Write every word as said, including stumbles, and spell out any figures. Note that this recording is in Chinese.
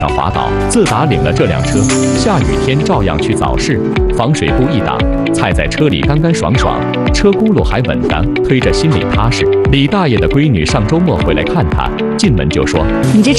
上滑倒，自打领了这辆车，下雨天照样去早市，防水布一挡，踩在车里干干爽爽，车轱辘还稳当，推着心里踏实。李大爷的闺女上周末回来看他，进门就说：“ 你这车